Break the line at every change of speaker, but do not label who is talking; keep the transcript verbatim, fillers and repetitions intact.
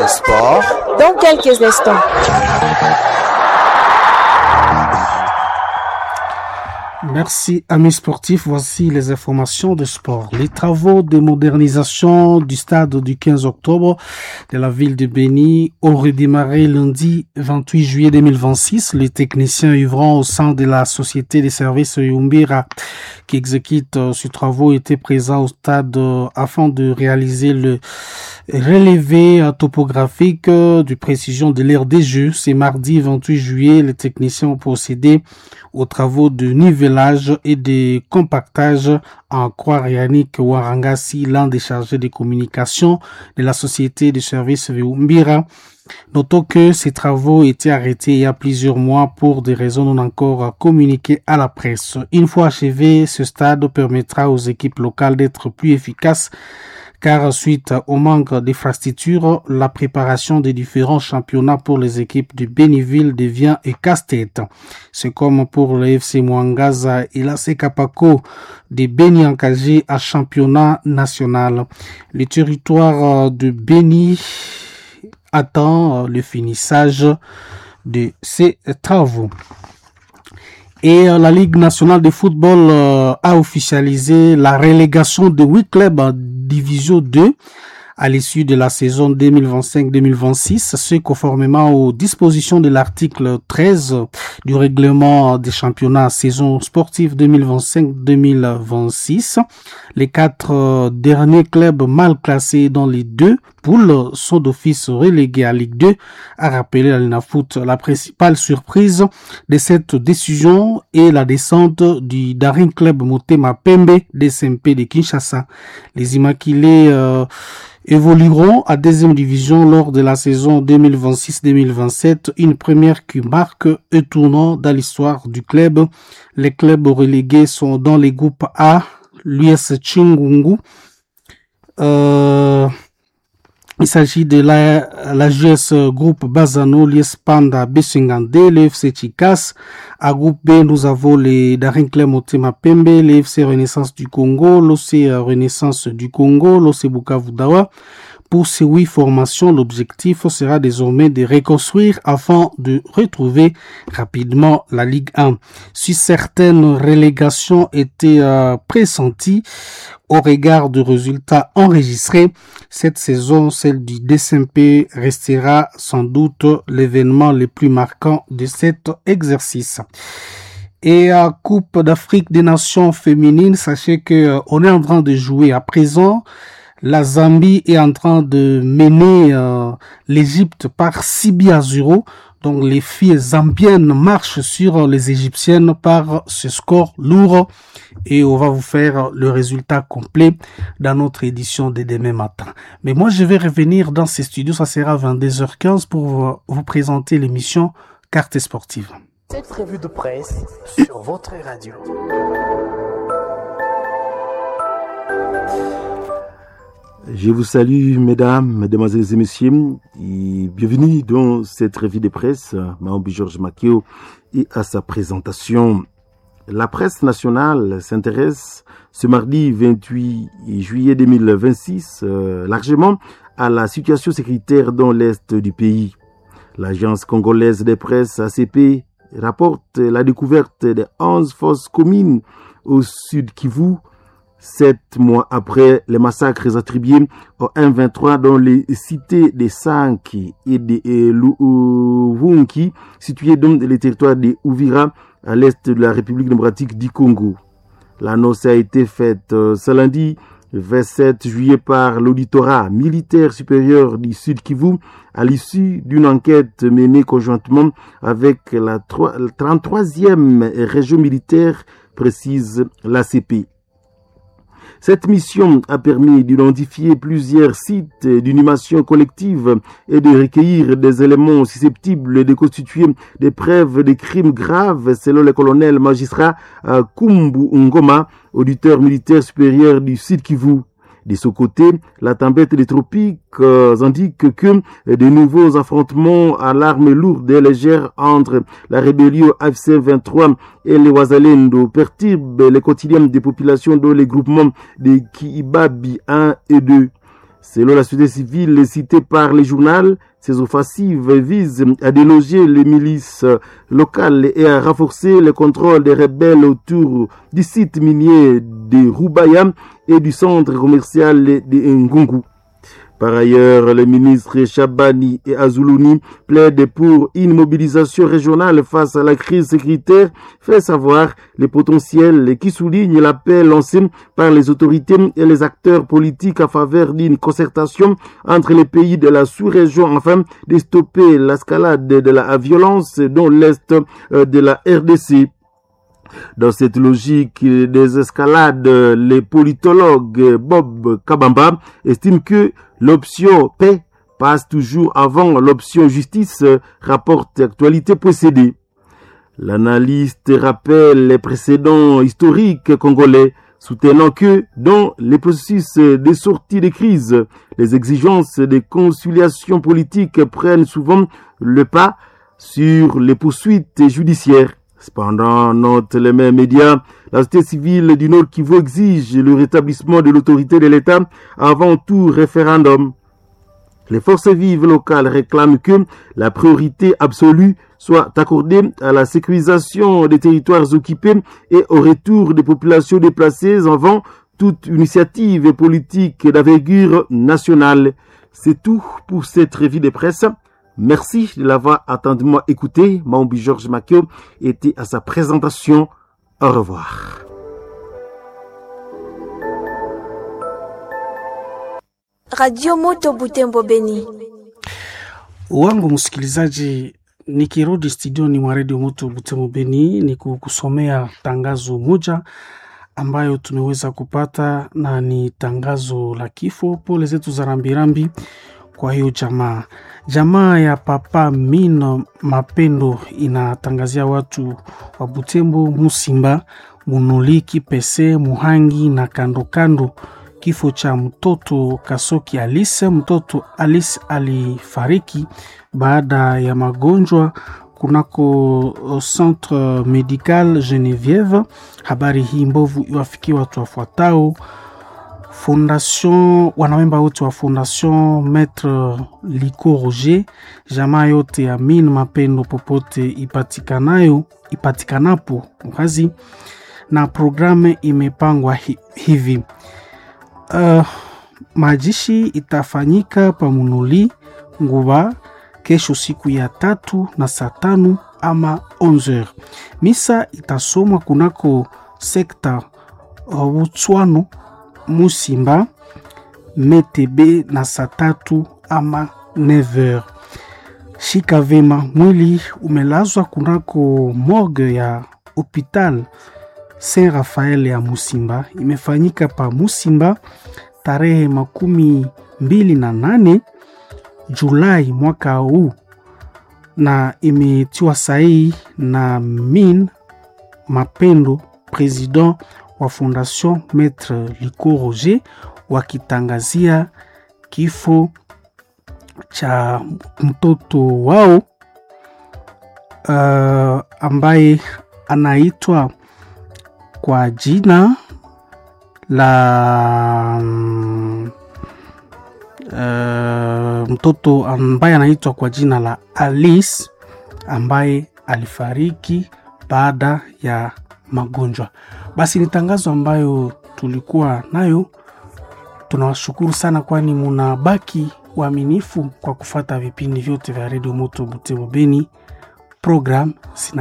sport
dans quelques instants.
Merci amis sportifs, voici les informations de sport. Les travaux de modernisation du stade du quinze octobre de la ville de Béni ont redémarré lundi vingt-huit juillet deux mille vingt-six. Les techniciens œuvrant au sein de la société des services Yumbira qui exécute euh, ces travaux étaient présents au stade euh, afin de réaliser le relevé euh, topographique euh, de précision de l'aire des jeux. C'est mardi vingt-huit juillet, les techniciens ont procédé aux travaux de nivellage et de compactage en croix Yannick Warangasi, l'un des chargés de communication de la société de services Yumbira. Notons que ces travaux étaient arrêtés il y a plusieurs mois pour des raisons non encore communiquées à la presse. Une fois achevé, ce stade permettra aux équipes locales d'être plus efficaces car suite au manque d'infrastructures, la préparation des différents championnats pour les équipes de Béniville devient un casse-tête. C'est comme pour le F C Mwangaza et la C Kapako de Béni engagés à championnat national. Le territoire de Béni attend le finissage de ces travaux. Et la Ligue nationale de football a officialisé la relégation de huit clubs en Division deux à l'issue de la saison deux mille vingt-cinq deux mille vingt-six, ce conformément aux dispositions de l'article treize du règlement des championnats saison sportive deux mille vingt-cinq deux mille vingt-six. Les quatre derniers clubs mal classés dans les deux poules sont d'office relégués à Ligue deux, a rappelé la Linafoot. La principale surprise de cette décision est la descente du Daring Club Motema Pembe des S M P de Kinshasa. Les Immaculés euh, évolueront à deuxième division lors de la saison deux mille vingt-six deux mille vingt-sept, une première qui marque un tournant dans l'histoire du club. Les clubs relégués sont dans les groupes A, l'U S Chingungu, euh, il s'agit de la, la G S Groupe Bazano, l'U S Panda Bessingande, le F C Chikas. À groupe B, nous avons les Daring Club Motema Pembe, le F C Renaissance du Congo, l'O C Renaissance du Congo, l'O C Bukavu Dawa. Pour ces huit formations, l'objectif sera désormais de reconstruire afin de retrouver rapidement la Ligue un. Si certaines relégations étaient euh, pressenties au regard de résultats enregistrés, cette saison, celle du D C M P, restera sans doute l'événement le plus marquant de cet exercice. Et à Coupe d'Afrique des Nations féminines, sachez que euh, on est en train de jouer à présent. La Zambie est en train de mener euh, l'Égypte par six buts à zéro. Donc les filles zambiennes marchent sur les Égyptiennes par ce score lourd. Et on va vous faire le résultat complet dans notre édition de demain matin. Mais moi, je vais revenir dans ces studios. Ça sera à vingt-deux heures quinze pour vous présenter l'émission Carte Sportive.
Cette revue de presse sur votre radio.
Je vous salue, mesdames, mesdemoiselles et messieurs, et bienvenue dans cette revue de presse. Maombi Georges Makio et à sa présentation. La presse nationale s'intéresse ce mardi vingt-huit juillet deux mille vingt-six euh, largement à la situation sécuritaire dans l'est du pays. L'agence congolaise des presses A C P rapporte la découverte de onze fosses communes au sud Kivu, sept mois après les massacres attribués au M vingt-trois dans les cités de Sanki et de Luvunki, situées dans les territoires de Uvira, à l'est de la République démocratique du Congo. L'annonce a été faite euh, ce lundi vingt-sept juillet par l'auditorat militaire supérieur du Sud Kivu à l'issue d'une enquête menée conjointement avec la trente-troisième région militaire, précise l'A C P. Cette mission a permis d'identifier plusieurs sites d'inhumation collective et de recueillir des éléments susceptibles de constituer des preuves de crimes graves, selon le colonel magistrat Kumbu Ngoma, auditeur militaire supérieur du Sud Kivu. De ce côté, la tempête des tropiques euh, indique que de nouveaux affrontements à l'arme lourde et légère entre la rébellion F C vingt-trois et les Wazalendo perturbent les quotidiens des populations dans les groupements de Kiibabi un et deux. Selon la société civile citée par les journaux, ces offensives visent à déloger les milices locales et à renforcer le contrôle des rebelles autour du site minier de Rubaya et du centre commercial de Ngungu. Par ailleurs, les ministres Chabani et Azoulouni plaident pour une mobilisation régionale face à la crise sécuritaire, fait savoir les potentiels qui soulignent l'appel lancé par les autorités et les acteurs politiques en faveur d'une concertation entre les pays de la sous-région afin de stopper l'escalade de la violence dans l'est de la R D C. Dans cette logique des escalades, les politologues Bob Kabamba estiment que l'option paix passe toujours avant l'option justice, rapporte Actualité précédée. L'analyste rappelle les précédents historiques congolais, soutenant que dans les processus de sortie de crise, les exigences de conciliation politique prennent souvent le pas sur les poursuites judiciaires. Cependant, note les mêmes médias, la société civile du Nord Kivu exige le rétablissement de l'autorité de l'État avant tout référendum. Les forces vives locales réclament que la priorité absolue soit accordée à la sécurisation des territoires occupés et au retour des populations déplacées avant toute initiative politique d'envergure nationale. C'est tout pour cette revue de presse. Merci de l'avoir attentivement écouté. Maombi Georges Makio était à sa présentation. Au revoir.
Radio Moto Butembo Beni.
Wangu msikilizaji, nikirudi studioni mwa Radio Moto Butembo Beni ni kukusomea tangazo moja ambayo tumeweza kupata, na ni tangazo la kifo. Pole zetu za rambirambi kwa hiyo jamaa. Jamaa ya Papa Mino Mapendo inatangazia watu wa Butembo, Musimba, Munoliki, Pese, Muhangi na kando kando kifo cha mtoto Kasoki Alice. Mtoto Alice alifariki baada ya magonjwa kunako Centre Medical Genevieve. Habari hii mbovu iwafikia watu wafuatao: Fondation, wanamemba wote wa Fondation Maître Liko Roger, jamaa yote ya Min Mapendo popote ipatikanayo ipatikanapo mkazi, na programe imepangwa hi, hivi uh, majishi itafanyika pamunuli Nguba kesho siku ya tatu na saa tano ama onze heures. Misa itasomwa kunako sekta Butswano Musimba Metebe na saa tatu ama neuf heures. Shika vema, mwili umelazwa kunako morgue ya hospital Saint Raphael ya Musimba. Imefanyika pa Musimba tarehe makumi mbili na nane Julai mwaka huu, na imetiwa sahihi na Min Mapendo, president wa Fondation Maître Liko Roger, wakitangazia kifo cha mtoto wao uh, ambaye anaitwa kwa jina la um, uh, mtoto ambaye anaitwa kwa jina la Alice, ambaye alifariki baada ya magonjwa. Basi ni tangazo ambayo tulikuwa nayo. Tunawashukuru sana, kwani munabaki waaminifu kwa kufata vipindi vyote vya Radio Moto Butembo Beni. Program sina